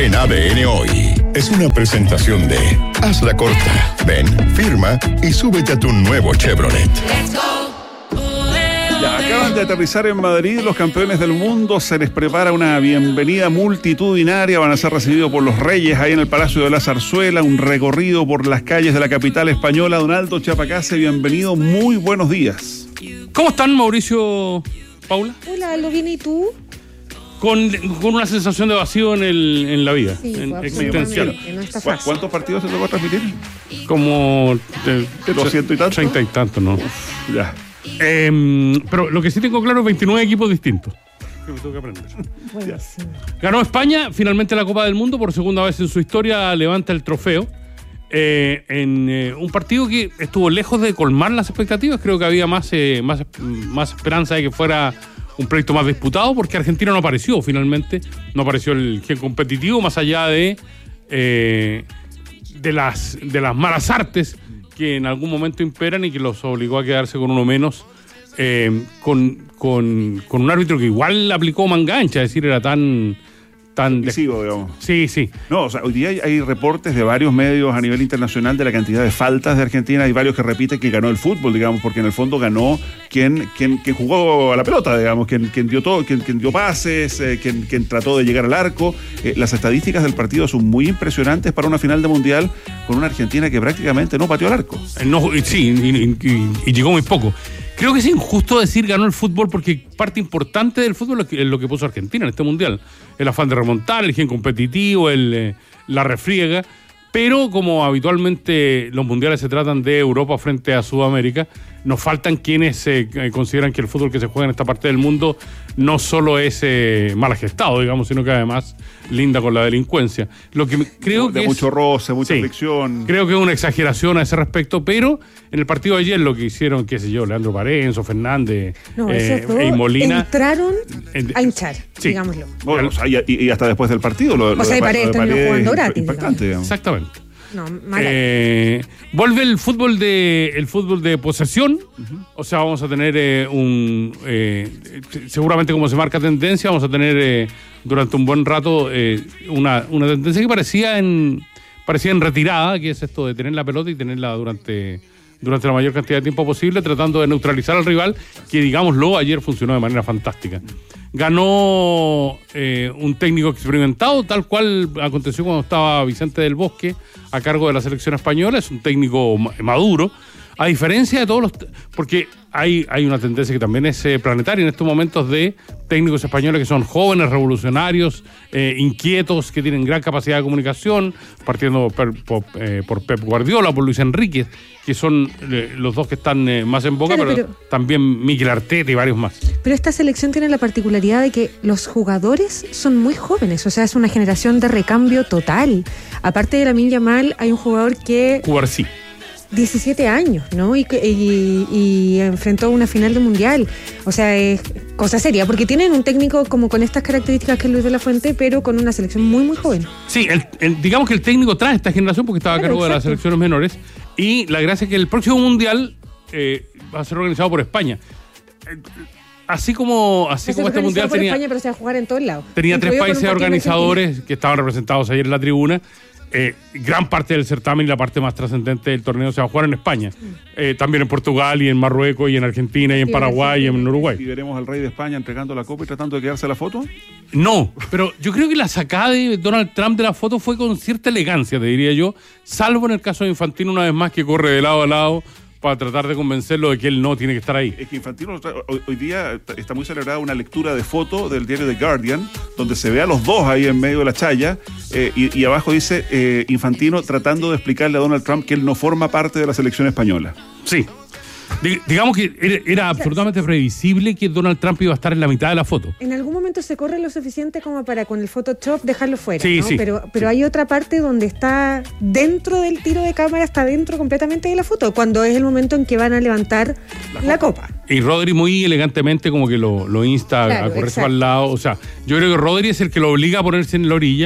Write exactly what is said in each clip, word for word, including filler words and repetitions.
En A D N Hoy es una presentación de Haz la corta, ven, firma y súbete a tu nuevo Chevrolet. Ya, acaban de aterrizar en Madrid los campeones del mundo. Se les prepara una bienvenida multitudinaria. Van a ser recibidos por los Reyes ahí en el Palacio de la Zarzuela. Un recorrido por las calles de la capital española. Donaldo Chapacase, bienvenido. Muy buenos días. ¿Cómo están, Mauricio, Paula? Hola, ¿lo bien y tú? Con, con una sensación de vacío en, el, en la vida, Sí, en, pues, existencial. no está ¿Cu- fácil. ¿Cuántos partidos se tocó transmitir? Como eh, ¿doscientos y tanto? treinta y tanto, ¿no? Ya. Eh, pero lo que sí tengo claro es veintinueve equipos distintos. Que me tengo que aprender. Buenísimo. Ganó España, finalmente la Copa del Mundo, por segunda vez en su historia levanta el trofeo. Eh, en eh, un partido que estuvo lejos de colmar las expectativas. Creo que había más, eh, más, más esperanza de que fuera un proyecto más disputado, porque Argentina no apareció finalmente, no apareció el gen competitivo, más allá de eh, de las de las malas artes que en algún momento imperan y que los obligó a quedarse con uno menos, eh, con, con, con un árbitro que igual aplicó manga ancha, es decir, era tan tan Decisivo, digamos. Sí, sí. No, o sea, hoy día hay, hay reportes de varios medios a nivel internacional de la cantidad de faltas de Argentina. Hay varios que repiten que ganó el fútbol, digamos, porque en el fondo ganó quien, quien, quien jugó a la pelota, digamos, quien, quien dio todo, quien, quien dio pases, eh, quien, quien trató de llegar al arco. Eh, las estadísticas del partido son muy impresionantes para una final de mundial con una Argentina que prácticamente no pateó al arco. No, sí, y, y, y, y llegó muy poco. Creo que es injusto decir ganó el fútbol, porque parte importante del fútbol es lo que puso Argentina en este mundial. El afán de remontar, el gen competitivo, el, eh, la refriega. Pero como habitualmente los mundiales se tratan de Europa frente a Sudamérica, nos faltan quienes eh, consideran que el fútbol que se juega en esta parte del mundo no solo es eh, mal gestado, digamos, sino que además linda con la delincuencia. Lo que creo de que mucho es, roce, mucha sí, fricción. Creo que es una exageración a ese respecto, pero en el partido de ayer lo que hicieron, qué sé yo, Leandro Paredes, Enzo Fernández No, eh, esos dos y Molina entraron en- a hinchar, sí. digámoslo. Bueno, o sea, y, y hasta después del partido. Lo, lo O sea, de y Pa- Paredes lo de terminó Paredes jugando es gratis, impactante, digamos. Exactamente. No, mala. Eh, vuelve el fútbol de el fútbol de posesión, uh-huh. O sea, vamos a tener eh, un eh, seguramente, como se marca tendencia, vamos a tener eh, durante un buen rato eh, una, una tendencia que parecía en parecía en retirada, que es esto de tener la pelota y tenerla durante durante la mayor cantidad de tiempo posible, tratando de neutralizar al rival, que, digámoslo, ayer funcionó de manera fantástica. Ganó eh, un técnico experimentado, tal cual aconteció cuando estaba Vicente del Bosque a cargo de la selección española. Es un técnico maduro, a diferencia de todos los... Porque hay, hay una tendencia que también es eh, planetaria en estos momentos de técnicos españoles que son jóvenes, revolucionarios, eh, inquietos, que tienen gran capacidad de comunicación, partiendo per, por, eh, por Pep Guardiola, por Luis Enrique, que son eh, los dos que están eh, más en boca, Claro, pero, pero también Mikel Arteta y varios más. Pero esta selección tiene la particularidad de que los jugadores son muy jóvenes, o sea, es una generación de recambio total. Aparte de Lamine Yamal, hay un jugador que... Cubarsí. diecisiete años, ¿no? Y, y, y enfrentó una final de mundial. O sea, es cosa seria, porque tienen un técnico como con estas características que es Luis de la Fuente, pero con una selección muy, muy joven. Sí, el, el, digamos que el técnico trae esta generación porque estaba Claro, a cargo exacto. de las selecciones menores. Y la gracia es que el próximo mundial eh, va a ser organizado por España. Eh, Así como, así como este mundial por tenía, España, pero se va a jugar en todos lados. tenía tres Incluido con un países partido en organizadores que estaban representados ayer en la tribuna. Eh, gran parte del certamen y la parte más trascendente del torneo se va a jugar en España. Eh, también en Portugal y en Marruecos y en Argentina y en Sí, Paraguay y en ¿Y Uruguay. veremos al rey de España entregando la copa y tratando de quedarse la foto? No, pero yo creo que la sacada de Donald Trump de la foto fue con cierta elegancia, te diría yo, salvo en el caso de Infantino, una vez más, que corre de lado a lado para tratar de convencerlo de que él no tiene que estar ahí. Es que Infantino hoy, hoy día está muy celebrada una lectura de foto del diario The Guardian, donde se ve a los dos ahí en medio de la chaya, eh, y, y abajo dice eh, Infantino tratando de explicarle a Donald Trump que él no forma parte de la selección española. Sí. Dig- digamos que era, era absolutamente previsible que Donald Trump iba a estar en la mitad de la foto. En algún momento se corre lo suficiente como para con el Photoshop dejarlo fuera, Sí, ¿no? sí, pero pero sí. hay otra parte donde está dentro del tiro de cámara, está dentro completamente de la foto, cuando es el momento en que van a levantar la, copa. Y Rodri muy elegantemente como que lo, lo insta Claro, a correrse exacto. para el lado. O sea, yo creo que Rodri es el que lo obliga a ponerse en la orilla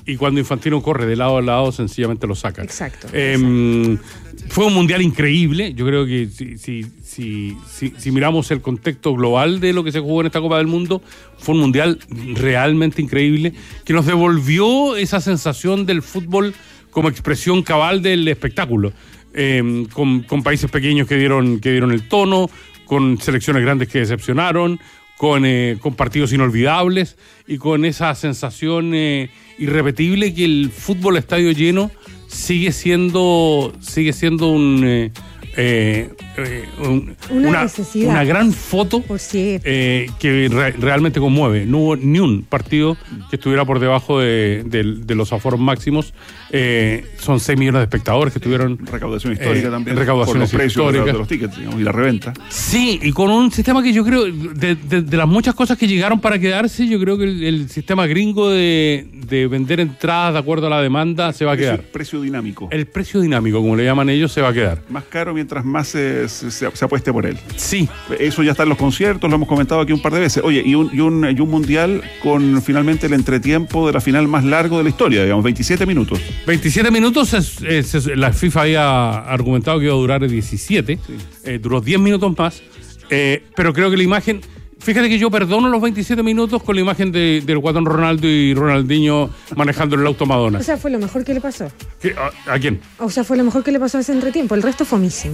y cuando Infantino corre de lado a lado, sencillamente lo saca. Exacto. Eh, exacto. Fue un mundial increíble. Yo creo que si, si, si, si, si miramos el contexto global de lo que se jugó en esta Copa del Mundo, fue un mundial realmente increíble que nos devolvió esa sensación del fútbol como expresión cabal del espectáculo. Eh, con, con países pequeños que dieron, que dieron el tono, con selecciones grandes que decepcionaron, con, eh, con partidos inolvidables y con esa sensación eh, irrepetible que el fútbol a estadio lleno sigue siendo sigue siendo un, eh, eh, un una, una, necesidad. una gran foto Por cierto. eh, que re- realmente conmueve. No hubo ni un partido que estuviera por debajo de, de, de los aforos máximos. Eh, son seis millones de espectadores que tuvieron Recaudación histórica eh, también. recaudaciones por los precios históricas. de los tickets, digamos, y la reventa. Sí, y con un sistema que yo creo, de, de, de las muchas cosas que llegaron para quedarse, yo creo que el, el sistema gringo de, de vender entradas de acuerdo a la demanda se va a Precio, quedar. precio dinámico. El precio dinámico, como le llaman ellos, se va a quedar. Más caro mientras más se, se, se, se apueste por él. Sí. Eso ya está en los conciertos, lo hemos comentado aquí un par de veces. Oye, y un, y un, y un mundial con finalmente el entretiempo de la final más largo de la historia, digamos, veintisiete minutos. veintisiete minutos, es, es, es, la FIFA había argumentado que iba a durar diecisiete, sí. eh, duró diez minutos más, eh, pero creo que la imagen, fíjate que yo perdono los veintisiete minutos con la imagen de, del Guatón Ronaldo y Ronaldinho manejando el auto Madonna. O sea, fue lo mejor que le pasó. ¿Qué, a, ¿A quién? O sea, fue lo mejor que le pasó a ese entretiempo. El resto fue mísimo.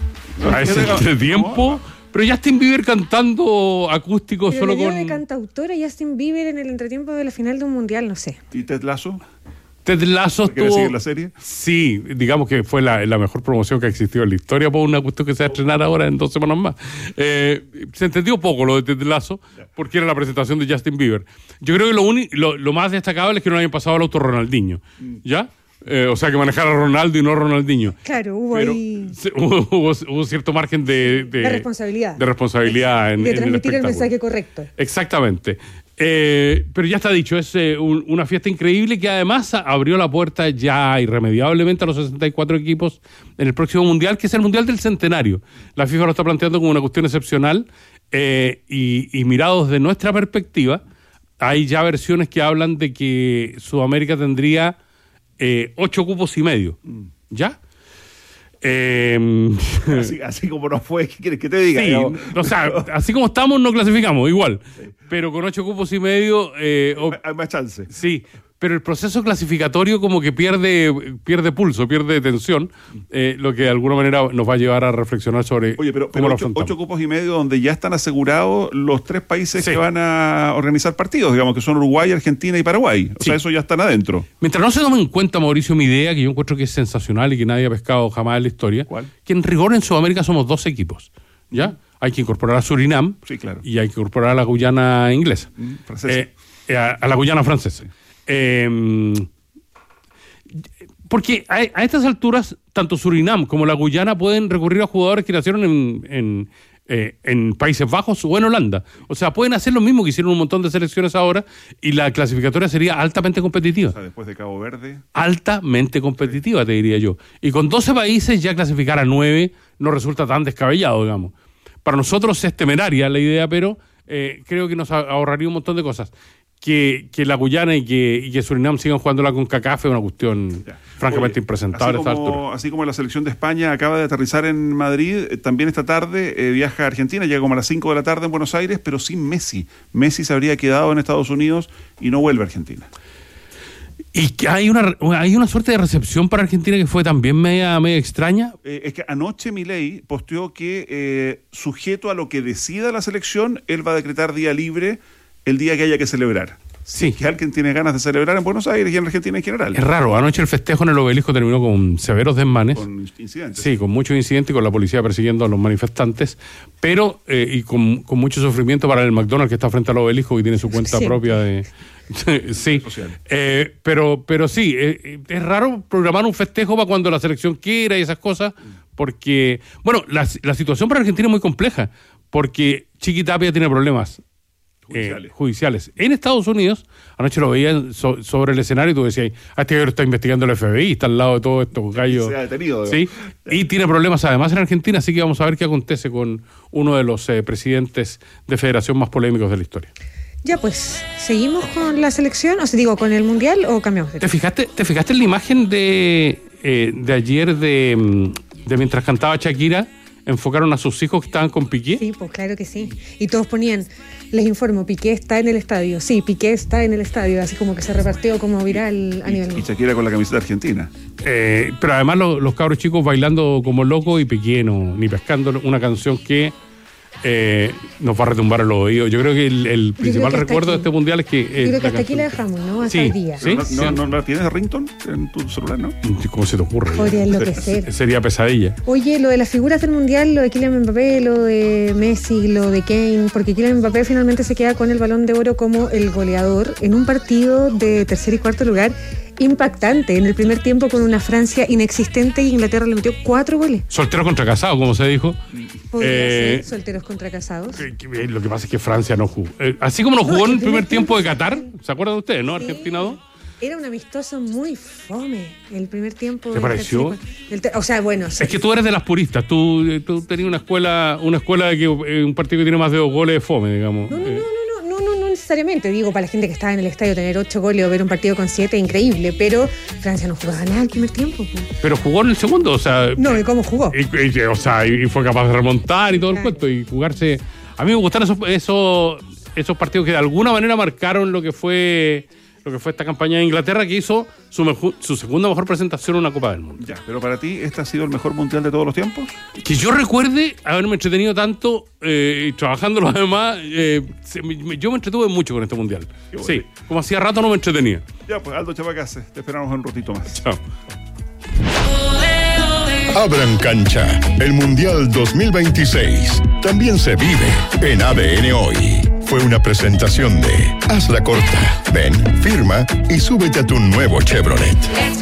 A ese entretiempo... Pero Justin Bieber cantando acústico Pero solo le dio con... de cantautora Justin Bieber en el entretiempo de la final de un mundial, no sé. ¿Y Ted Lasso? Ted Lasso ¿Quiere tuvo... seguir la serie? Sí, digamos que fue la, la mejor promoción que ha existido en la historia por una cuestión que se va a estrenar ahora en dos semanas más. Eh, se entendió poco lo de Ted Lasso porque era la presentación de Justin Bieber. Yo creo que lo, uni, lo, lo más destacable es que no hayan pasado el auto Ronaldinho. ¿Ya? Eh, o sea, que manejara Ronaldo y no Ronaldinho. Claro, hubo Pero ahí... se, hubo, hubo, hubo cierto margen de... De, de responsabilidad. De responsabilidad en, de en transmitir el, el mensaje correcto. Exactamente. Eh, pero ya está dicho, es eh, un, una fiesta increíble que además abrió la puerta ya irremediablemente a los sesenta y cuatro equipos en el próximo Mundial, que es el Mundial del Centenario. La FIFA lo está planteando como una cuestión excepcional eh, y, y mirados de nuestra perspectiva, hay ya versiones que hablan de que Sudamérica tendría eh, ocho cupos y medio. ¿Ya? Eh, así, así como no fue, ¿qué quieres que te diga? Sí, o sea, así como estamos, no clasificamos, igual. Sí. Pero con ocho cupos y medio... Eh, hay, hay más chance. Sí, pero el proceso clasificatorio como que pierde, pierde pulso, pierde tensión, eh, lo que de alguna manera nos va a llevar a reflexionar sobre Oye, pero, cómo pero lo ocho, afrontamos. ocho cupos y medio donde ya están asegurados los tres países Sí. que van a organizar partidos, digamos, que son Uruguay, Argentina y Paraguay. O Sí. sea, eso ya están adentro. Mientras no se tome en cuenta, Mauricio, mi idea, que yo encuentro que es sensacional y que nadie ha pescado jamás en la historia, ¿Cuál? que en rigor en Sudamérica somos dos equipos, ¿ya? Hay que incorporar a Surinam Sí, claro. y hay que incorporar a la Guyana inglesa. Mm, francesa. Eh, eh, a, a la Guyana francesa. Eh, porque a, a estas alturas, tanto Surinam como la Guyana pueden recurrir a jugadores que nacieron en, en, eh, en Países Bajos o en Holanda. O sea, pueden hacer lo mismo que hicieron un montón de selecciones ahora y la clasificatoria sería altamente competitiva. O sea, después de Cabo Verde. Altamente competitiva, te diría yo. Y con doce países ya clasificar a nueve no resulta tan descabellado, digamos. Para nosotros es temeraria la idea, pero eh, creo que nos ahorraría un montón de cosas. Que, que la Guyana y que, y que Surinam sigan jugando la CONCACAF es una cuestión Ya. francamente Oye, impresentable así a esta como, altura. así como la selección de España acaba de aterrizar en Madrid, eh, también esta tarde eh, viaja a Argentina, llega como a las cinco de la tarde en Buenos Aires, pero sin Messi. Messi se habría quedado en Estados Unidos y no vuelve a Argentina. Y que hay una, hay una suerte de recepción para Argentina que fue también media, media extraña. Eh, es que anoche Milei posteó que, eh, sujeto a lo que decida la selección, él va a decretar día libre el día que haya que celebrar. Sí. Que alguien tiene ganas de celebrar en Buenos Aires y en Argentina en general. Es raro, anoche el festejo en el Obelisco terminó con severos desmanes. Con incidentes. Sí, con muchos incidentes y con la policía persiguiendo a los manifestantes, pero eh, y con, con mucho sufrimiento para el McDonald's que está frente al Obelisco y tiene su cuenta Sí. propia de... sí, eh, pero, pero sí, eh, es raro programar un festejo para cuando la selección quiera y esas cosas, porque, bueno, la, la situación para Argentina es muy compleja, porque Chiqui Tapia tiene problemas Judiciales. Eh, judiciales. En Estados Unidos, anoche lo veía so, sobre el escenario y tú decías, ah, este gallo está investigando el F B I, está al lado de todos estos gallos. Se ha detenido. Sí, y tiene problemas además en Argentina, así que vamos a ver qué acontece con uno de los eh, presidentes de federación más polémicos de la historia. Ya, pues, ¿seguimos con la selección? O sea, digo, ¿con el Mundial o cambiamos de ¿Te fijaste, ¿Te fijaste en la imagen de, eh, de ayer de, de mientras cantaba Shakira? Enfocaron a sus hijos que estaban con Piqué. Sí, pues claro que sí. Y todos ponían, les informo, Piqué está en el estadio. Sí, Piqué está en el estadio. Así como que se repartió como viral a nivel Y mundial. Shakira con la camiseta argentina. Eh, pero además lo, los cabros chicos bailando como locos y Piqué no, ni pescando una canción que eh, nos va a retumbar a los oídos. Yo creo que el, el principal que hasta recuerdo aquí. de este mundial es que... Yo creo que hasta aquí la dejamos, ¿no? Hasta Sí, el día. sí. ¿No, no, no, no la tienes de ringtone en tu celular, no? ¿Cómo se te ocurre? Podría enloquecer. Sería pesadilla. Oye, lo de las figuras del Mundial, lo de Kylian Mbappé, lo de Messi, lo de Kane, porque Kylian Mbappé finalmente se queda con el Balón de Oro como el goleador en un partido de tercer y cuarto lugar impactante. En el primer tiempo con una Francia inexistente y Inglaterra le metió cuatro goles. Soltero contra casado, como se dijo. Podría Eh, ser solteros contra casados. Que- que- Lo que pasa es que Francia no jugó. Eh, así como no jugó No, en el el primer primer tiempo de tiempo, Qatar, sí. ¿se acuerdan de ustedes, no? Sí. Argentina dos. Era un amistoso muy fome el primer tiempo. ¿Te del pareció? tercer y cuarto. El te- o sea, bueno, sí. Es que tú eres de las puristas. Tú, eh, tú tenías una escuela, una escuela de que eh, un partido que tiene más de dos goles de fome, digamos. No, no, Eh, no, no, no, no, no necesariamente. Digo, para la gente que estaba en el estadio, tener ocho goles o ver un partido con siete, increíble. Pero Francia no jugaba nada el primer tiempo. pues. Pero jugó en el segundo, o sea. No, ¿y cómo jugó? Y, y- o sea, y, y fue capaz de remontar y todo el Claro. cuento y jugarse. A mí me gustaron esos, esos, esos partidos que de alguna manera marcaron lo que fue lo que fue esta campaña de Inglaterra, que hizo su, meju- su segunda mejor presentación en una Copa del Mundo. Ya, pero para ti, ¿este ha sido el mejor mundial de todos los tiempos? Que yo recuerde haberme entretenido tanto eh, y trabajando los demás, eh, se- me- yo me entretuve mucho con este mundial. Qué bueno. Sí, como hacía rato no me entretenía. Ya, pues Aldo Chavacase, te esperamos en un ratito más. Chao. Abran cancha. El Mundial dos mil veintiséis también se vive en A D N Hoy. Fue una presentación de Haz la corta. Ven, firma y súbete a tu nuevo Chevrolet.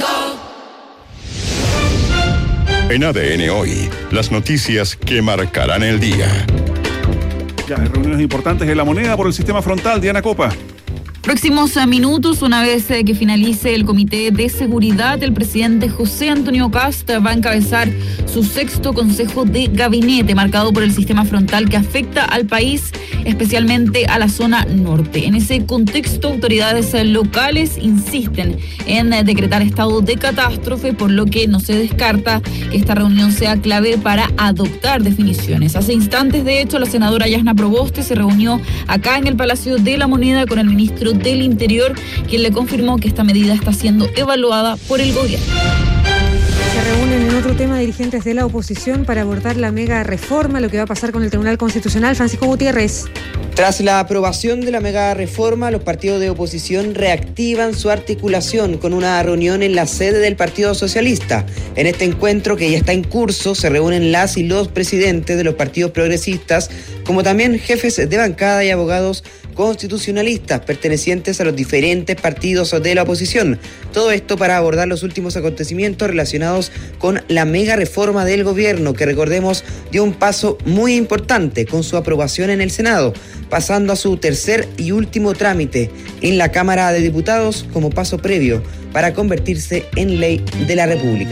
En A D N Hoy, las noticias que marcarán el día. Ya, hay reuniones importantes en La Moneda por el sistema frontal. Diana Copa. Próximos eh, minutos, una vez eh, que finalice el Comité de Seguridad, el presidente José Antonio Kast va a encabezar su sexto Consejo de Gabinete, marcado por el sistema frontal que afecta al país, especialmente a la zona norte. En ese contexto, autoridades eh, locales insisten en eh, decretar estado de catástrofe, por lo que no se descarta que esta reunión sea clave para adoptar definiciones. Hace instantes, de hecho, la senadora Yasna Proboste se reunió acá en el Palacio de la Moneda con el ministro del Interior, quien le confirmó que esta medida está siendo evaluada por el gobierno. Se reúnen en otro tema dirigentes de la oposición para abordar la mega reforma, lo que va a pasar con el Tribunal Constitucional. Francisco Gutiérrez. Tras la aprobación de la mega reforma, los partidos de oposición reactivan su articulación con una reunión en la sede del Partido Socialista. En este encuentro, que ya está en curso, se reúnen las y los presidentes de los partidos progresistas, como también jefes de bancada y abogados constitucionalistas pertenecientes a los diferentes partidos de la oposición. Todo esto para abordar los últimos acontecimientos relacionados con la mega reforma del gobierno, que recordemos dio un paso muy importante con su aprobación en el Senado, pasando a su tercer y último trámite en la Cámara de Diputados como paso previo para convertirse en ley de la República.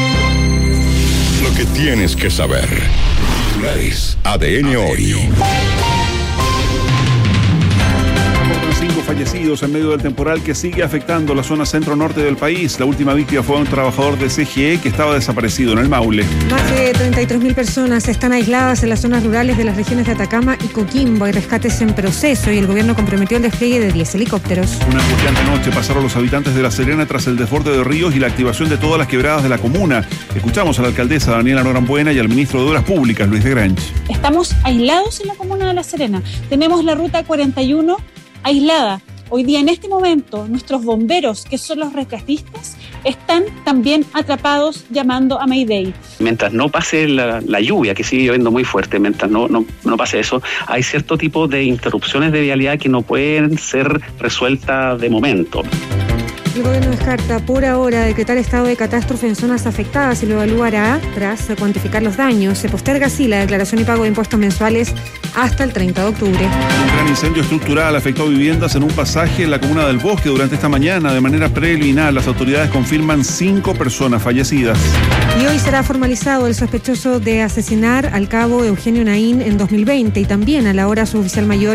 Lo que tienes que saber. A D N Hoy. Cinco fallecidos en medio del temporal que sigue afectando la zona centro-norte del país. La última víctima fue un trabajador de C G E que estaba desaparecido en el Maule. Más de treinta y tres mil personas están aisladas en las zonas rurales de las regiones de Atacama y Coquimbo. Hay rescates en proceso y el gobierno comprometió el despliegue de diez helicópteros. Una angustiante noche pasaron los habitantes de La Serena tras el desborde de ríos y la activación de todas las quebradas de la comuna. Escuchamos a la alcaldesa Daniela Norambuena y al ministro de Obras Públicas, Luis de Granch. Estamos aislados en la comuna de La Serena. Tenemos la ruta cuarenta y uno aislada. Hoy día, en este momento, nuestros bomberos, que son los rescatistas, están también atrapados llamando a Mayday. Mientras no pase la, la lluvia, que sigue lloviendo muy fuerte, mientras no, no, no pase eso, hay cierto tipo de interrupciones de vialidad que no pueden ser resueltas de momento. El gobierno descarta por ahora decretar estado de catástrofe en zonas afectadas y lo evaluará tras cuantificar los daños. Se posterga así la declaración y pago de impuestos mensuales hasta el treinta de octubre. Un gran incendio estructural afectó viviendas en un pasaje en la comuna del Bosque durante esta mañana. De manera preliminar, las autoridades confirman cinco personas fallecidas. Y hoy será formalizado el sospechoso de asesinar al cabo Eugenio Naín en dos mil veinte y también a la hora suboficial mayor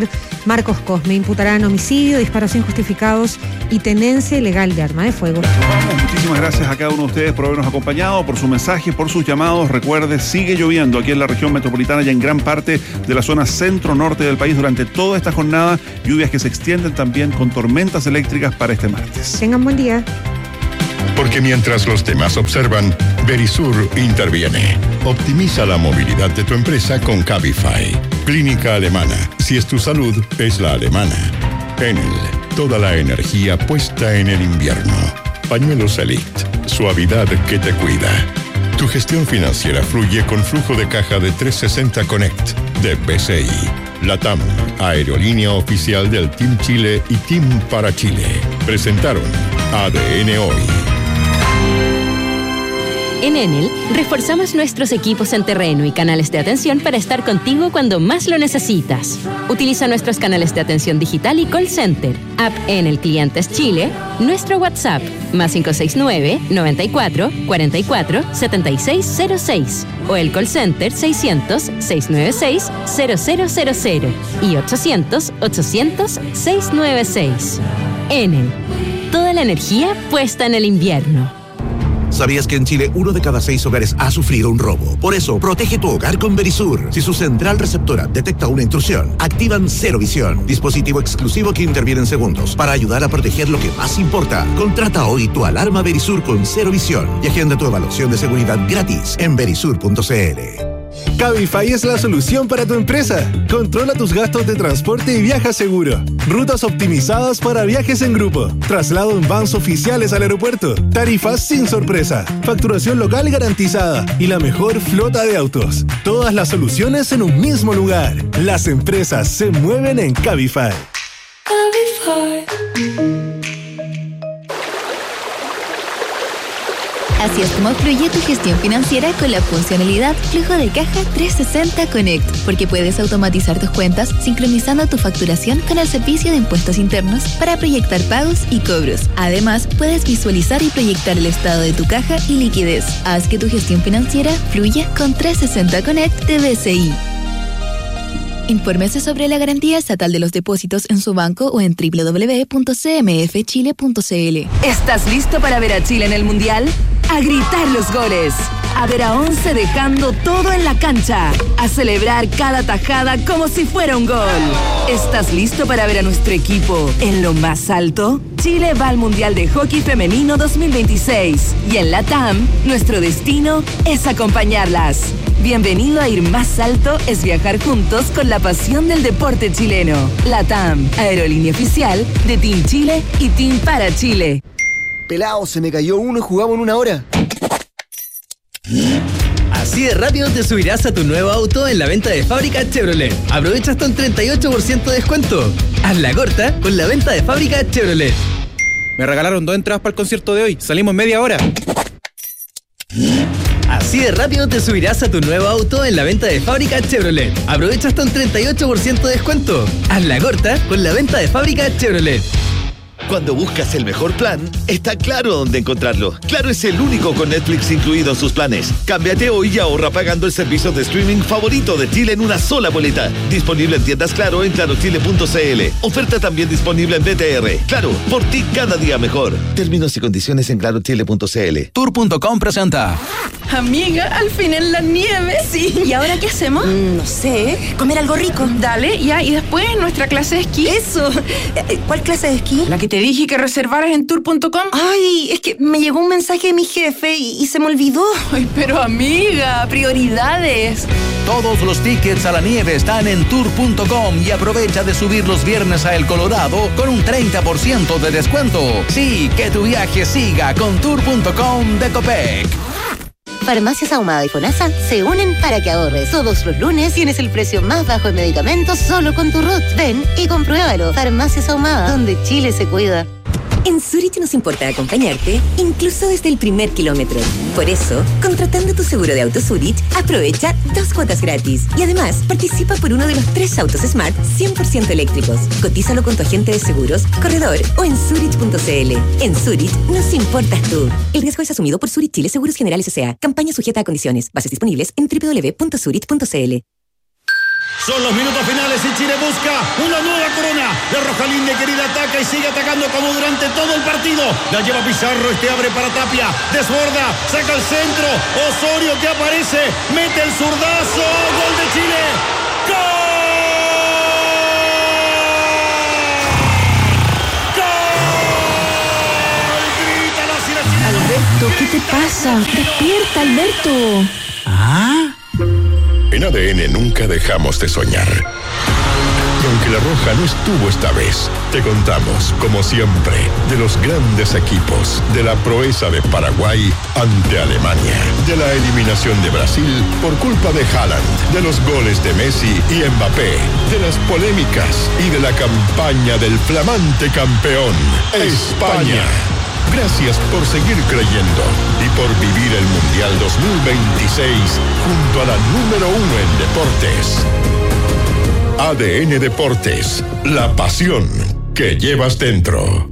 Marcos Cosme. Imputarán homicidio, disparos injustificados y tenencia ilegal de arma de fuego. Vamos, muchísimas gracias a cada uno de ustedes por habernos acompañado, por sus mensajes, por sus llamados. Recuerde, sigue lloviendo aquí en la región metropolitana y en gran parte de la zona centro-norte del país durante toda esta jornada. Lluvias que se extienden también con tormentas eléctricas para este martes. Tengan buen día. Porque mientras los demás observan, Verisur interviene. Optimiza la movilidad de tu empresa con Cabify. Clínica Alemana. Si es tu salud, es la alemana. Enel. Toda la energía puesta en el invierno. Pañuelos Elite. Suavidad que te cuida. Tu gestión financiera fluye con flujo de caja de trescientos sesenta Connect de B C I. LATAM, aerolínea oficial del Team Chile y Team para Chile. Presentaron A D N Hoy. En Enel, reforzamos nuestros equipos en terreno y canales de atención para estar contigo cuando más lo necesitas. Utiliza nuestros canales de atención digital y call center, app Enel Clientes Chile, nuestro WhatsApp, más cinco seis nueve, noventa y cuatro, cuarenta y cuatro, setenta y seis cero seis, o el call center seiscientos, seiscientos noventa y seis, cero cero cero cero y ochocientos, ochocientos, seiscientos noventa y seis. Enel, toda la energía puesta en el invierno. ¿Sabías que en Chile uno de cada seis hogares ha sufrido un robo? Por eso, protege tu hogar con Verisur. Si su central receptora detecta una intrusión, activan Cero Visión, dispositivo exclusivo que interviene en segundos para ayudar a proteger lo que más importa. Contrata hoy tu alarma Verisur con Cero Visión y agenda tu evaluación de seguridad gratis en verisur punto c l. Cabify es la solución para tu empresa. Controla tus gastos de transporte y viaja seguro. Rutas optimizadas para viajes en grupo. Traslado en vans oficiales al aeropuerto. Tarifas sin sorpresa. Facturación local garantizada. Y la mejor flota de autos. Todas las soluciones en un mismo lugar. Las empresas se mueven en Cabify. Cabify. Así es como fluye tu gestión financiera con la funcionalidad Flujo de Caja trescientos sesenta Connect, porque puedes automatizar tus cuentas sincronizando tu facturación con el servicio de impuestos internos para proyectar pagos y cobros. Además, puedes visualizar y proyectar el estado de tu caja y liquidez. Haz que tu gestión financiera fluya con trescientos sesenta Connect de B C I. Infórmese sobre la garantía estatal de los depósitos en su banco o en doble u doble u doble u punto c m f chile punto c l. ¿Estás listo para ver a Chile en el Mundial? A gritar los goles, a ver a once dejando todo en la cancha, a celebrar cada tajada como si fuera un gol. ¿Estás listo para ver a nuestro equipo en lo más alto? Chile va al Mundial de Hockey Femenino dos mil veintiséis y en LATAM, nuestro destino es acompañarlas. Bienvenido a Ir Más Alto es viajar juntos con la pasión del deporte chileno. LATAM, aerolínea oficial de Team Chile y Team para Chile. Pelao, se me cayó uno y jugamos en una hora. Así de rápido te subirás a tu nuevo auto en la venta de fábrica Chevrolet. Aprovecha hasta un treinta y ocho por ciento de descuento. Haz la corta con la venta de fábrica Chevrolet. Me regalaron dos entradas para el concierto de hoy. Salimos media hora. Así de rápido te subirás a tu nuevo auto en la venta de fábrica Chevrolet. Aprovecha hasta un treinta y ocho por ciento de descuento. Haz la corta con la venta de fábrica Chevrolet. Cuando buscas el mejor plan, está claro dónde encontrarlo. Claro es el único con Netflix incluido en sus planes. Cámbiate hoy y ahorra pagando el servicio de streaming favorito de Chile en una sola boleta. Disponible en tiendas Claro en claro chile punto c l. Oferta también disponible en B T R. Claro, por ti cada día mejor. Términos y condiciones en claro chile punto c l. Tour punto com presenta. Amiga, al fin en la nieve, sí. ¿Y ahora qué hacemos? Mm, no sé, comer algo rico. Dale, ya, y después nuestra clase de esquí. Eso. ¿Cuál clase de esquí? La que te dije que reservaras en tour punto com. Ay, es que me llegó un mensaje de mi jefe y, y se me olvidó. Ay, pero amiga, prioridades. Todos los tickets a la nieve están en tour punto com y aprovecha de subir los viernes a El Colorado con un treinta por ciento de descuento. Sí, que tu viaje siga con tour punto com de Copec. Farmacias Ahumada y FONASA se unen para que ahorres. Todos los lunes tienes el precio más bajo en medicamentos solo con tu R U T. Ven y compruébalo. Farmacias Ahumada, donde Chile se cuida. En Zurich nos importa acompañarte, incluso desde el primer kilómetro. Por eso, contratando tu seguro de auto Zurich, aprovecha dos cuotas gratis. Y además, participa por uno de los tres autos Smart cien por ciento eléctricos. Cotízalo con tu agente de seguros, corredor o en zurich punto c l. En Zurich, nos importas tú. El riesgo es asumido por Zurich Chile Seguros Generales S A. Campaña sujeta a condiciones. Bases disponibles en doble u doble u doble u punto zurich punto c l. Son los minutos finales y Chile busca una nueva corona. La roja línea querida ataca y sigue atacando como durante todo el partido. La lleva Pizarro, este abre para Tapia, desborda, saca el centro. Osorio que aparece, mete el zurdazo. Gol de Chile. ¡Gol! Alberto, ¿qué te pasa? Despierta, Alberto. ¿Ah? En A D N nunca dejamos de soñar. Y aunque la Roja no estuvo esta vez, te contamos, como siempre, de los grandes equipos, de la proeza de Paraguay ante Alemania, de la eliminación de Brasil por culpa de Haaland, de los goles de Messi y Mbappé, de las polémicas y de la campaña del flamante campeón, España. Gracias por seguir creyendo y por vivir el Mundial dos mil veintiséis junto a la número uno en deportes. A D N Deportes, la pasión que llevas dentro.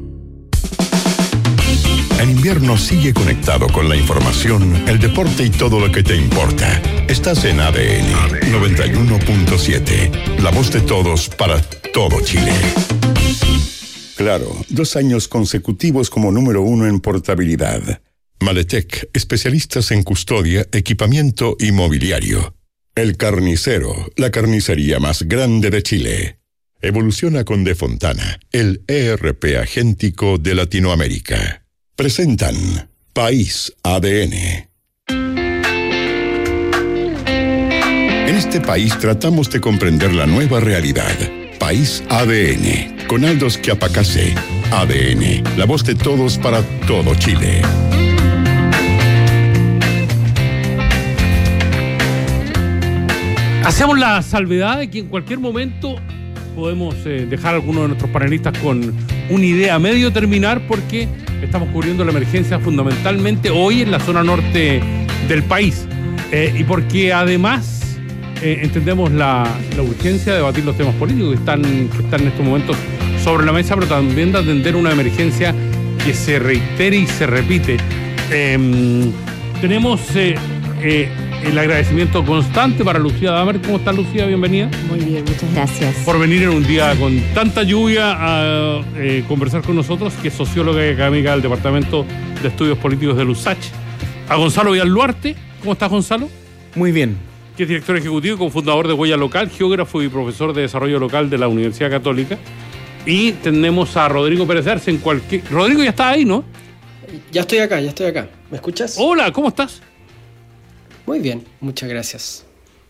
En invierno sigue conectado con la información, el deporte y todo lo que te importa. Estás en A D N noventa y uno punto siete, la voz de todos para todo Chile. Claro, dos años consecutivos como número uno en portabilidad. Maletec, especialistas en custodia, equipamiento y mobiliario. El Carnicero, la carnicería más grande de Chile. Evoluciona con De Fontana, el E R P agéntico de Latinoamérica. Presentan País A D N. En este país tratamos de comprender la nueva realidad. País A D N, con Aldos Quiapacase. A D N, la voz de todos para todo Chile. Hacemos la salvedad de que en cualquier momento podemos eh, dejar a alguno de nuestros panelistas con una idea a medio terminar, porque estamos cubriendo la emergencia fundamentalmente hoy en la zona norte del país. Eh, y porque además Eh, entendemos la, la urgencia de debatir los temas políticos que están, que están en estos momentos sobre la mesa, pero también de atender una emergencia que se reitere y se repite. Eh, tenemos eh, eh, el agradecimiento constante para Lucía Damer. ¿Cómo está, Lucía? Bienvenida. Muy bien, muchas gracias. Por venir en un día con tanta lluvia a eh, conversar con nosotros, que es socióloga y académica del Departamento de Estudios Políticos de Lusach. A Gonzalo Villalluarte. ¿Cómo estás, Gonzalo? Muy bien. Que es director ejecutivo y cofundador de Huella Local, geógrafo y profesor de desarrollo local de la Universidad Católica. Y tenemos a Rodrigo Pérez Arce en cualquier... Rodrigo, ya está ahí, ¿no? Ya estoy acá, ya estoy acá. ¿Me escuchas? Hola, ¿cómo estás? Muy bien, muchas gracias.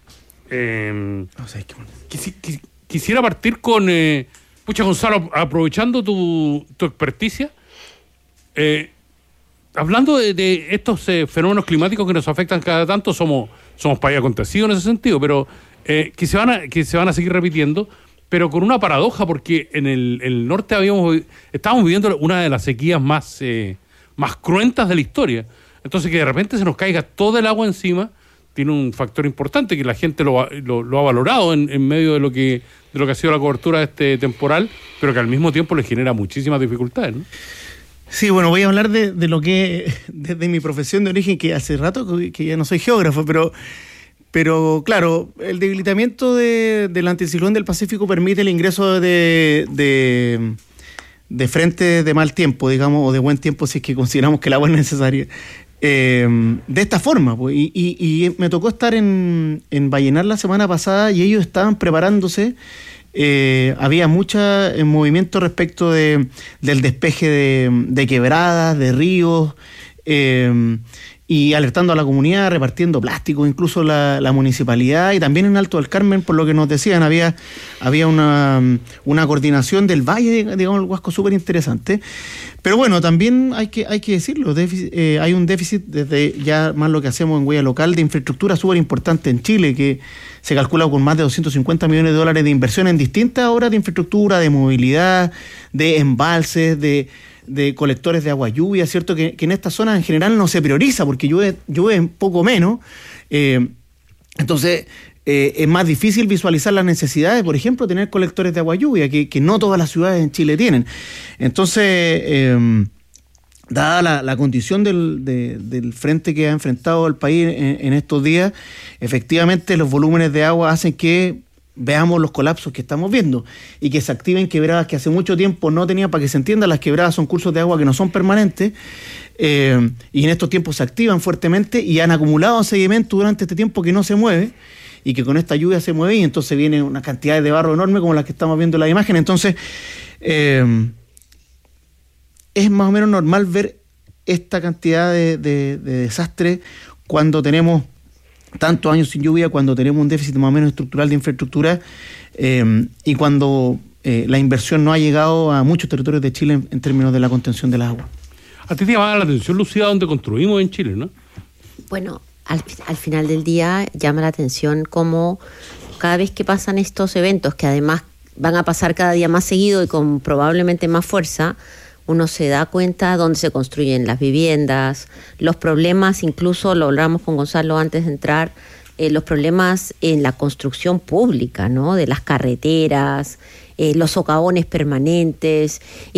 Eh, quisi, quis, quisiera partir con... Eh, pucha, Gonzalo, aprovechando tu, tu experticia, eh, hablando de, de estos eh, fenómenos climáticos que nos afectan cada tanto, somos... somos país acontecido en ese sentido, pero eh, que, se van a, que se van a seguir repitiendo, pero con una paradoja, porque en el, el norte habíamos estábamos viviendo una de las sequías más, eh, más cruentas de la historia. Entonces, que de repente se nos caiga todo el agua encima, tiene un factor importante que la gente lo, lo, lo ha valorado en, en medio de lo, que, de lo que ha sido la cobertura de este temporal, pero que al mismo tiempo le genera muchísimas dificultades, ¿no? Sí, bueno, voy a hablar de, de lo que, desde mi profesión de origen, que hace rato que ya no soy geógrafo, pero, pero claro, el debilitamiento de, del anticiclón del Pacífico permite el ingreso de, de, de frentes de mal tiempo, digamos, o de buen tiempo, si es que consideramos que el agua es necesaria, eh, de esta forma. Pues, y, y, y me tocó estar en, en Vallenar la semana pasada y ellos estaban preparándose. Eh, había mucho eh, movimiento respecto de, del despeje de, de quebradas, de ríos, eh, y alertando a la comunidad, repartiendo plástico, incluso la, la municipalidad, y también en Alto del Carmen, por lo que nos decían, había, había una, una coordinación del valle, digamos, el Huasco, súper interesante. Pero bueno, también hay que, hay que decirlo, déficit, eh, hay un déficit desde ya más lo que hacemos en Huella Local de infraestructura súper importante en Chile, que se calcula con más de doscientos cincuenta millones de dólares de inversión en distintas obras de infraestructura, de movilidad, de embalses, de, de colectores de agua lluvia, ¿cierto? Que, que en esta zona en general no se prioriza porque llueve, llueve poco menos. Eh, entonces, eh, es más difícil visualizar las necesidades, por ejemplo, tener colectores de agua lluvia, que, que no todas las ciudades en Chile tienen. Entonces, eh, dada la, la condición del, de, del frente que ha enfrentado el país en, en estos días, efectivamente los volúmenes de agua hacen que veamos los colapsos que estamos viendo y que se activen quebradas que hace mucho tiempo no tenían. Para que se entienda, las quebradas son cursos de agua que no son permanentes eh, y en estos tiempos se activan fuertemente y han acumulado sedimento durante este tiempo que no se mueve y que con esta lluvia se mueve y entonces viene una cantidad de barro enorme como las que estamos viendo en la imagen. Entonces eh, es más o menos normal ver esta cantidad de, de, de desastre cuando tenemos tantos años sin lluvia, cuando tenemos un déficit más o menos estructural de infraestructura eh, y cuando eh, la inversión no ha llegado a muchos territorios de Chile en, en términos de la contención del agua. A ti te llamaba la atención, Lucía, donde construimos en Chile, ¿no? Bueno, al, al final del día llama la atención cómo cada vez que pasan estos eventos, que además van a pasar cada día más seguido y con probablemente más fuerza, uno se da cuenta dónde se construyen las viviendas, los problemas, incluso lo hablamos con Gonzalo antes de entrar, eh, los problemas en la construcción pública, ¿no? De las carreteras, eh, los socavones permanentes. Y